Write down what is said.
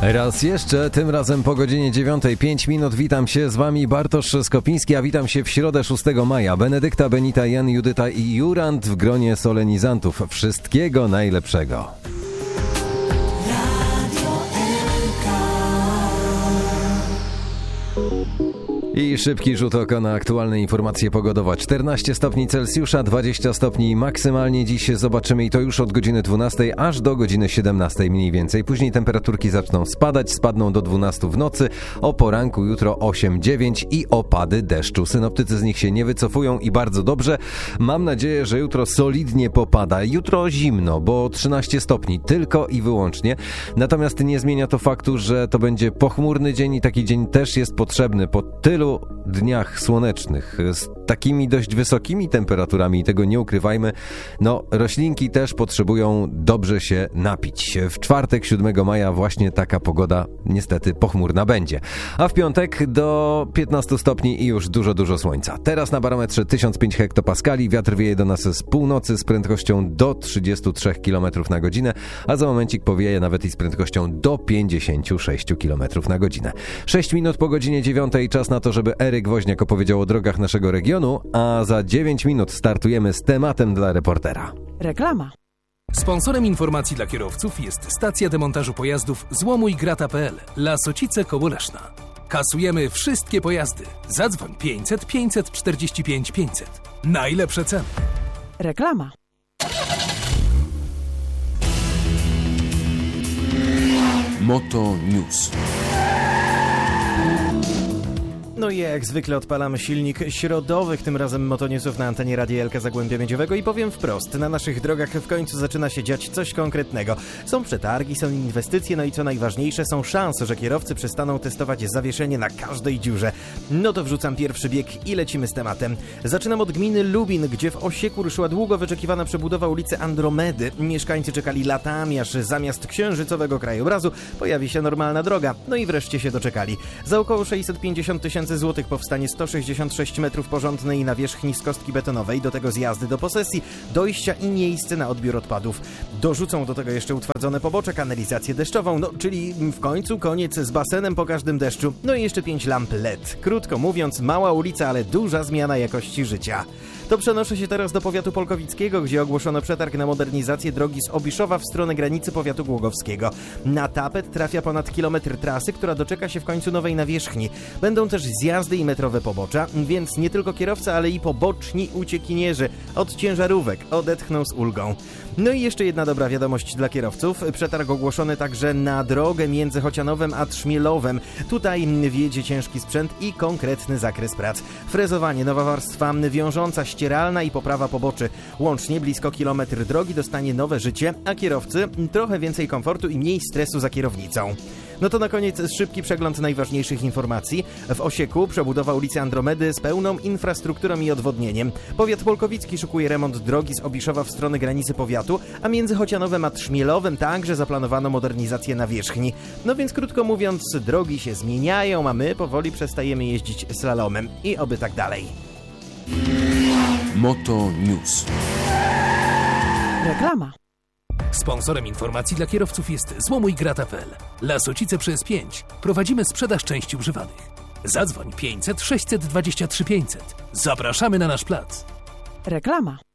Raz jeszcze, tym razem po godzinie 9:05. Witam się z wami Bartosz Skopiński, a witam się w środę 6 maja. Benedykta, Benita, Jan, Judyta i Jurand w gronie solenizantów. Wszystkiego najlepszego. I szybki rzut oka na aktualne informacje pogodowe. 14 stopni Celsjusza, 20 stopni maksymalnie dziś zobaczymy i to już od godziny 12 aż do godziny 17 mniej więcej. Później temperaturki zaczną spadać, spadną do 12 w nocy, o poranku jutro 8-9 i opady deszczu. Synoptycy z nich się nie wycofują i bardzo dobrze. Mam nadzieję, że jutro solidnie popada. Jutro zimno, bo 13 stopni tylko i wyłącznie. Natomiast nie zmienia to faktu, że to będzie pochmurny dzień i taki dzień też jest potrzebny po tylu dniach słonecznych z takimi dość wysokimi temperaturami i tego nie ukrywajmy, roślinki też potrzebują dobrze się napić. W czwartek 7 maja właśnie taka pogoda niestety pochmurna będzie. A w piątek do 15 stopni i już dużo słońca. Teraz na barometrze 1005 hektopaskali, wiatr wieje do nas z północy z prędkością do 33 km na godzinę, a za momencik powieje nawet i z prędkością do 56 km na godzinę. 6 minut po godzinie 9, czas na to, żeby Eryk Woźniak opowiedział o drogach naszego regionu, a za 9 minut startujemy z tematem dla reportera. Reklama. Sponsorem informacji dla kierowców jest stacja demontażu pojazdów złomujgrata.pl. Lasocice koło Leszna. Kasujemy wszystkie pojazdy. Zadzwoń 500 545 500. Najlepsze ceny. Reklama. Moto News. No i jak zwykle odpalamy silnik środowych, tym razem Motonewsów na antenie Radia Elka Zagłębia Miedziowego i powiem wprost, na naszych drogach w końcu zaczyna się dziać coś konkretnego. Są przetargi, są inwestycje, no i co najważniejsze, są szanse, że kierowcy przestaną testować zawieszenie na każdej dziurze. No to wrzucam pierwszy bieg i lecimy z tematem. Zaczynam od gminy Lubin, gdzie w Osieku ruszyła długo wyczekiwana przebudowa ulicy Andromedy. Mieszkańcy czekali latami, aż zamiast księżycowego krajobrazu pojawi się normalna droga. No i wreszcie się doczekali. Za około 650 tysięcy złotych powstanie 166 metrów porządnej nawierzchni z kostki betonowej, do tego zjazdy do posesji, dojścia i miejsce na odbiór odpadów. Dorzucą do tego jeszcze utwardzone pobocze, kanalizację deszczową, czyli w końcu koniec z basenem po każdym deszczu. No i jeszcze 5 lamp LED. Krótko mówiąc, mała ulica, ale duża zmiana jakości życia. To przenoszę się teraz do powiatu polkowickiego, gdzie ogłoszono przetarg na modernizację drogi z Obiszowa w stronę granicy powiatu głogowskiego. Na tapet trafia ponad kilometr trasy, która doczeka się w końcu nowej nawierzchni. Będą też zjazdy i metrowe pobocza, więc nie tylko kierowcy, ale i poboczni uciekinierzy od ciężarówek odetchną z ulgą. No i jeszcze jedna dobra wiadomość dla kierowców. Przetarg ogłoszony także na drogę między Chocianowem a Trzmielowem. Tutaj wjedzie ciężki sprzęt i konkretny zakres prac. Frezowanie, nowa warstwa wiążąca, ścieralna i poprawa poboczy. Łącznie blisko kilometr drogi dostanie nowe życie, a kierowcy trochę więcej komfortu i mniej stresu za kierownicą. No to na koniec szybki przegląd najważniejszych informacji. W Osieku przebudowa ulicy Andromedy z pełną infrastrukturą i odwodnieniem. Powiat polkowicki szykuje remont drogi z Obiszowa w stronę granicy powiatu, a między Chocianowem a Trzmielowem także zaplanowano modernizację nawierzchni. No więc krótko mówiąc, drogi się zmieniają, a my powoli przestajemy jeździć slalomem. I oby tak dalej. Moto News. Reklama. Sponsorem informacji dla kierowców jest złomujgrata.pl. Lasocice przez 5. Prowadzimy sprzedaż części używanych. Zadzwoń 500 623 500. Zapraszamy na nasz plac. Reklama.